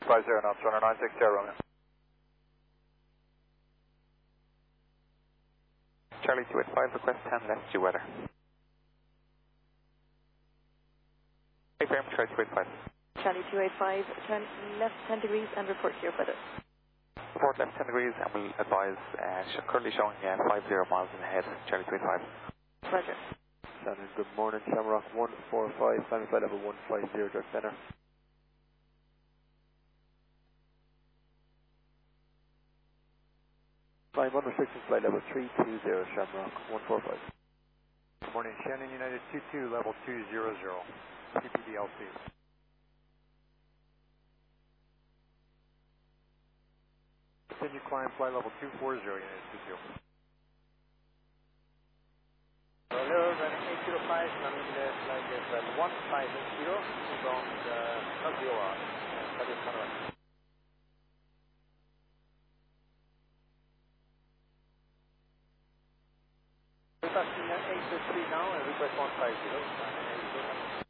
50 knots, runner 960 Romeo. Charlie 285, request 10 left due weather. Hey, firm, Charlie 285. Charlie 285, turn left 10 degrees and report to your weather. Report left 10 degrees and we'll advise, currently showing 50 miles in ahead, Charlie 285. Roger. Shannon, good morning, Shamrock 145, final flight level 150, direct center. Climb unrestricted flight level 320, Shamrock 145. Good morning, Shannon United 22, level 200, PPDLC. Continue climb flight level 240, United 22. Hello, running 805, coming left flight level 150, from the WR, that is correct. Requesting 823 now and request 150.